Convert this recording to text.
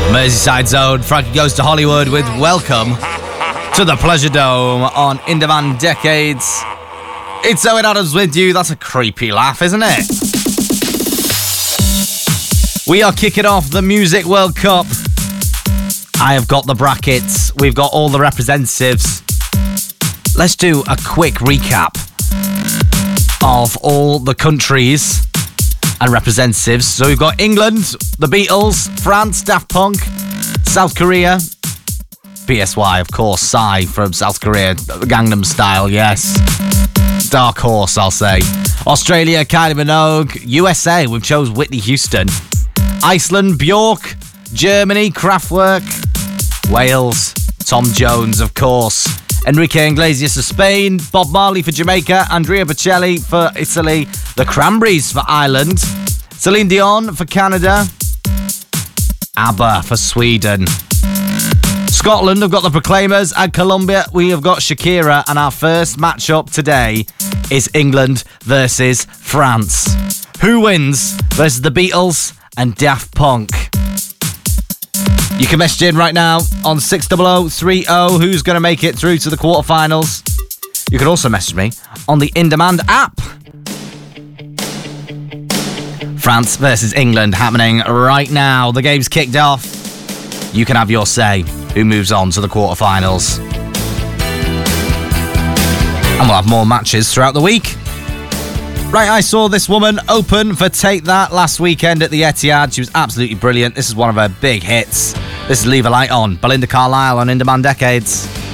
Merseyside Zone. Frankie Goes to Hollywood with Welcome to the Pleasure Dome on In Demand Decades. It's Owen Adams with you. That's a creepy laugh, isn't it? We are kicking off the Music World Cup. I have got the brackets. We've got all the representatives. Let's do a quick recap of all the countries and representatives. So we've got England, the Beatles, France, Daft Punk, South Korea, PSY, of course, Psy from South Korea, Gangnam Style, yes. Dark horse, I'll say. Australia, Kylie Minogue. USA, we've chose Whitney Houston. Iceland, Bjork. Germany, Kraftwerk. Wales, Tom Jones, of course. Enrique Iglesias for Spain, Bob Marley for Jamaica, Andrea Bocelli for Italy, the Cranberries for Ireland, Celine Dion for Canada, ABBA for Sweden. Scotland have got the Proclaimers, and Colombia we have got Shakira, and our first matchup today is England versus France. Who wins versus the Beatles and Daft Punk? You can message in right now on 60030 who's going to make it through to the quarterfinals. You can also message me on the In Demand app. France versus England happening right now. The game's kicked off. You can have your say who moves on to the quarterfinals. And we'll have more matches throughout the week. Right, I saw this woman open for Take That last weekend at the Etihad. She was absolutely brilliant. This is one of her big hits. This is Leave a Light On. Belinda Carlisle on In Demand Decades.